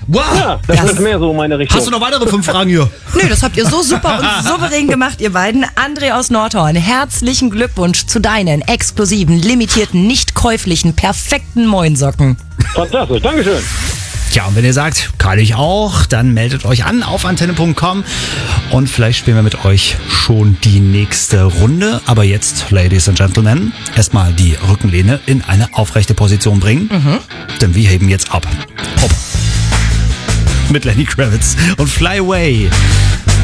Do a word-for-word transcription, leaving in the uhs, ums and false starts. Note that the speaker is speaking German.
Wow. Ja, das, Das- ist mehr so meine Richtung. Hast du noch weitere fünf Fragen hier? Nö, das habt ihr so super und souverän gemacht, ihr beiden. André aus Nordhorn, herzlichen Glückwunsch zu deinen exklusiven, limitierten, nicht käuflichen, perfekten Moinsocken. Fantastisch, Dankeschön. Tja, und wenn ihr sagt, kann ich auch, dann meldet euch an auf antenne punkt com und vielleicht spielen wir mit euch schon die nächste Runde. Aber jetzt, Ladies and Gentlemen, erstmal die Rückenlehne in eine aufrechte Position bringen, mhm. denn wir heben jetzt ab. Hopp. Mit Lenny Kravitz und Fly Away.